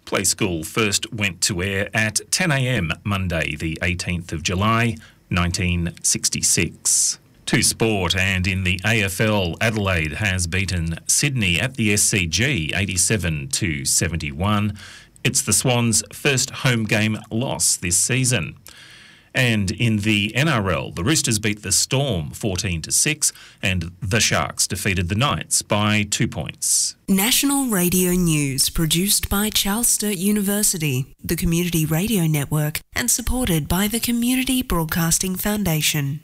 Play School first went to air at 10 a.m. Monday, the 18th of July, 1966. To sport, and in the AFL, Adelaide has beaten Sydney at the SCG 87-71. It's the Swans' first home game loss this season. And in the NRL, the Roosters beat the Storm 14-6 and the Sharks defeated the Knights by 2 points. National Radio News produced by Charles Sturt University, the Community Radio Network, and supported by the Community Broadcasting Foundation.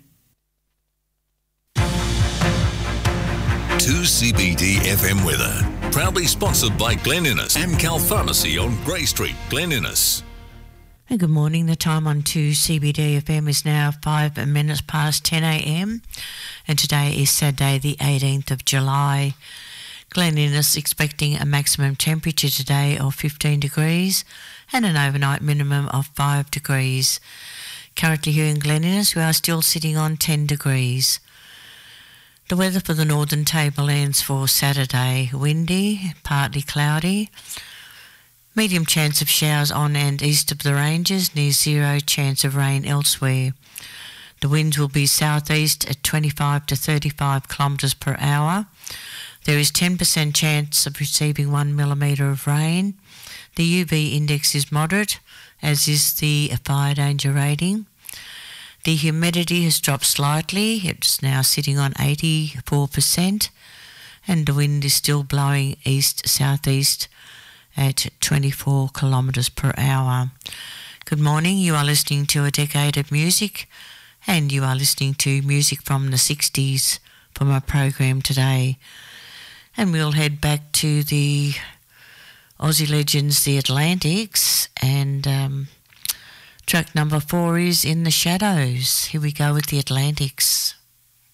2CBD FM weather, proudly sponsored by Glen Innes, Amcal Pharmacy on Grey Street, Glen Innes. And good morning. The time on 2CBD FM is now 5 minutes past 10 a.m. and today is Saturday the 18th of July. Glen Innes expecting a maximum temperature today of 15 degrees and an overnight minimum of 5 degrees. Currently here in Glen Innes we are still sitting on 10 degrees. The weather for the Northern Tablelands for Saturday: windy, partly cloudy. Medium chance of showers on and east of the ranges, near zero chance of rain elsewhere. The winds will be southeast at 25 to 35 kilometres per hour. There is 10% chance of receiving 1 millimetre of rain. The UV index is moderate, as is the fire danger rating. The humidity has dropped slightly. It's now sitting on 84%, and the wind is still blowing east-southeast at 24 kilometres per hour. Good morning. You are listening to A Decade of Music, and you are listening to music from the 60s for my program today. And we'll head back to the Aussie legends, the Atlantics, and track number 4 is In the Shadows. Here we go with the Atlantics.